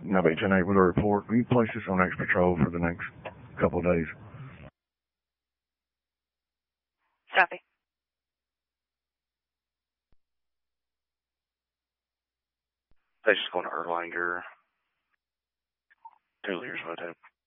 Nobody's unable to report. Will you place this on X patrol for the next couple of days? Copy. They just going to Erlanger. 2 liters, what